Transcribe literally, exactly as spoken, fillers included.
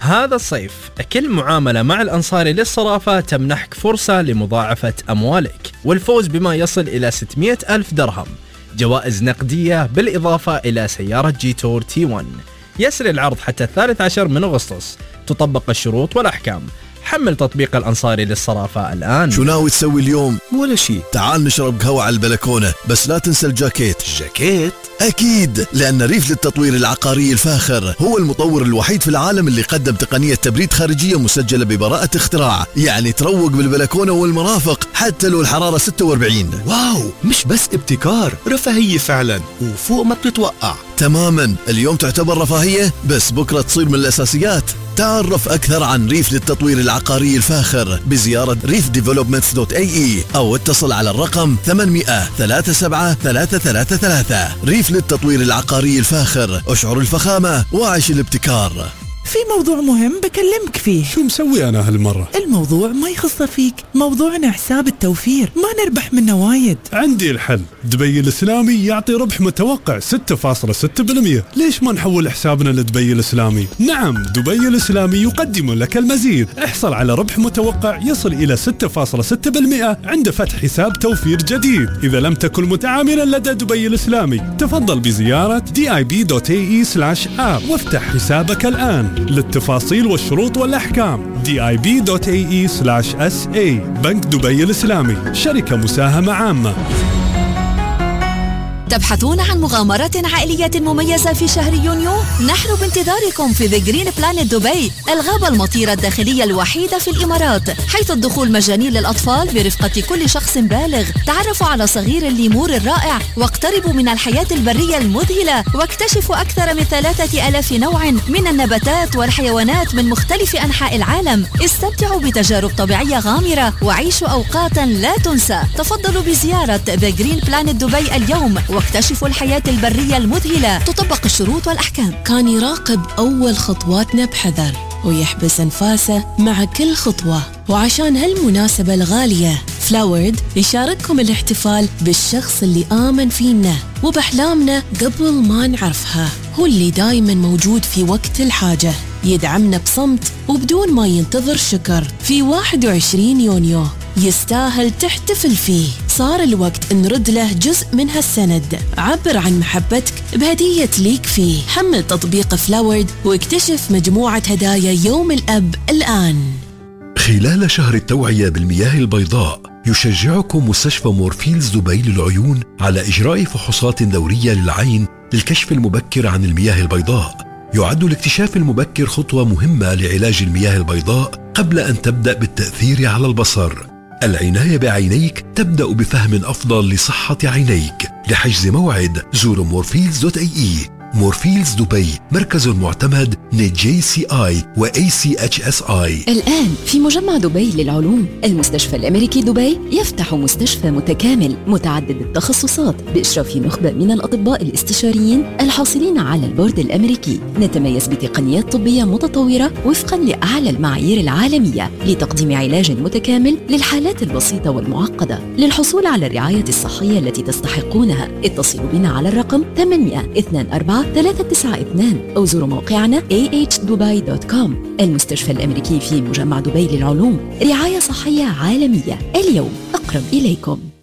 هذا الصيف كل معاملة مع الأنصاري للصرافة تمنحك فرصة لمضاعفة أموالك والفوز بما يصل إلى ستمائة ألف درهم، جوائز نقدية بالإضافة إلى سيارة جيتور تي ون. يسري العرض حتى الثالث عشر من أغسطس، تطبق الشروط والأحكام. حمل تطبيق الأنصاري للصرافة الآن. شو ناوي تسوي اليوم؟ ولا شيء، تعال نشرب قهوة على البلكونة، بس لا تنسى الجاكيت. الجاكيت؟ أكيد، لأن ريف للتطوير العقاري الفاخر هو المطور الوحيد في العالم اللي قدم تقنية تبريد خارجية مسجلة ببراءة اختراع، يعني تروق بالبلكونة والمرافق حتى لو الحرارة ستة وأربعين. واو، مش بس ابتكار، رفاهية فعلا وفوق ما بتتوقع. تماما، اليوم تعتبر رفاهية بس بكرة تصير من الأساسيات. تعرف أكثر عن ريف للتطوير العقاري الفاخر بزيارة ريف ديفلوبمنتس دوت اي اي أو اتصل على الرقم ثمانمائة ثلاثة سبعة ثلاثة ثلاثة ثلاثة. ريف للتطوير العقاري الفاخر، اشعر الفخامة وعيش الابتكار. في موضوع مهم بكلمك فيه. شو مسوي أنا هالمرة؟ الموضوع ما يخص فيك، موضوعنا حساب التوفير، ما نربح منه وايد. عندي الحل، دبي الإسلامي يعطي ربح متوقع ستة فاصلة ستة بالمئة. ليش ما نحول حسابنا لدبي الإسلامي؟ نعم، دبي الإسلامي يقدم لك المزيد. احصل على ربح متوقع يصل إلى ستة فاصلة ستة بالمئة عند فتح حساب توفير جديد. إذا لم تكن متعاملا لدى دبي الإسلامي، تفضل بزيارة دي آي بي دوت اي اي سلاش آب وافتح حسابك الآن. للتفاصيل والشروط والأحكام دي آي بي دوت اي اي سلاش اس اي. بنك دبي الإسلامي، شركة مساهمة عامة. تبحثون عن مغامرة عائلية مميزة في شهر يونيو؟ نحن بانتظاركم في The Green Planet دبي، الغابة المطيرة الداخلية الوحيدة في الإمارات، حيث الدخول مجاني للأطفال برفقة كل شخص بالغ. تعرفوا على صغير الليمور الرائع واقتربوا من الحياة البرية المذهلة، واكتشفوا أكثر من ثلاثة ألاف نوع من النباتات والحيوانات من مختلف أنحاء العالم. استمتعوا بتجارب طبيعية غامرة وعيشوا أوقاتا لا تنسى. تفضلوا بزيارة The Green Planet دبي اليوم واكتشفوا الحياة البرية المذهلة. تطبق الشروط والأحكام. كان يراقب أول خطواتنا بحذر ويحبس أنفاسه مع كل خطوة، وعشان هالمناسبة الغالية فلاورد يشارككم الاحتفال بالشخص اللي آمن فينا وبأحلامنا قبل ما نعرفها. هو اللي دايما موجود في وقت الحاجة، يدعمنا بصمت وبدون ما ينتظر شكر. في واحد وعشرين يونيو يستاهل تحتفل فيه. صار الوقت نرد له جزء من هالسند. عبر عن محبتك بهدية ليك فيه. حمل تطبيق فلاورد واكتشف مجموعة هدايا يوم الأب الآن. خلال شهر التوعية بالمياه البيضاء، يشجعكم مستشفى مورفيلز دبي للعيون على إجراء فحوصات دورية للعين للكشف المبكر عن المياه البيضاء. يعد الاكتشاف المبكر خطوة مهمة لعلاج المياه البيضاء قبل أن تبدأ بالتأثير على البصر. العناية بعينيك تبدأ بفهم أفضل لصحة عينيك. لحجز موعد زوروا مورفيلز دوت اي اي. مورفيلز دبي، مركز معتمد من جي سي آي و إيه سي إتش إس آي. الآن في مجمع دبي للعلوم، المستشفى الأمريكي دبي يفتح مستشفى متكامل متعدد التخصصات بإشراف نخبة من الأطباء الاستشاريين الحاصلين على البورد الأمريكي. نتميز بتقنيات طبية متطورة وفقا لأعلى المعايير العالمية لتقديم علاج متكامل للحالات البسيطة والمعقدة. للحصول على الرعاية الصحية التي تستحقونها اتصلوا بنا على الرقم ثمانمائة اثنين أربعة ثلاثة تسعة اثنين أو زوروا موقعنا إيه إتش دبي دوت كوم. المستشفى الأمريكي في مجمع دبي للعلوم، رعاية صحية عالمية اليوم أقرب إليكم.